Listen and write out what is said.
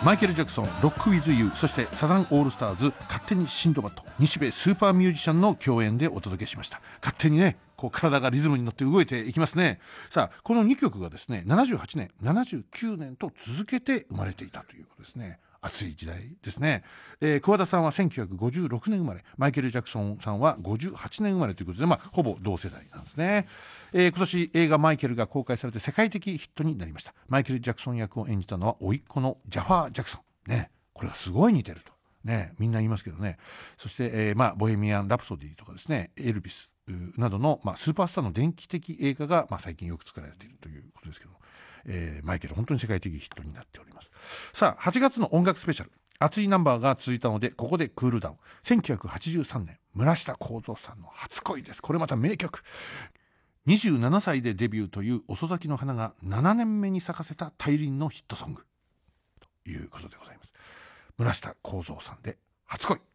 マイケル・ジャクソン、ロック・ウィズ・ユー、そしてサザンオールスターズ、勝手にシンドバッド、日米スーパーミュージシャンの共演でお届けしました。勝手にね、こう体がリズムに乗って動いていきますね。さあ、この2曲がですね、78年79年と続けて生まれていたということですね。熱い時代ですね。桑田さんは1956年生まれ、マイケル・ジャクソンさんは58年生まれということで、ほぼ同世代なんですね。今年映画マイケルが公開されて世界的ヒットになりました。マイケル・ジャクソン役を演じたのは甥っ子のジャファー・ジャクソンね。これがすごい似てるとね、みんな言いますけどね。そして、ボヘミアン・ラプソディとかですね、エルビスなどの、スーパースターの伝記的映画が、最近よく作られているということですけども、マイケル本当に世界的ヒットになっております。さあ、8月の音楽スペシャル、熱いナンバーが続いたのでここでクールダウン。1983年村下幸三さんの初恋です。これまた名曲。27歳でデビューという遅咲きの花が7年目に咲かせた大輪のヒットソングということでございます。村下幸三さんで初恋。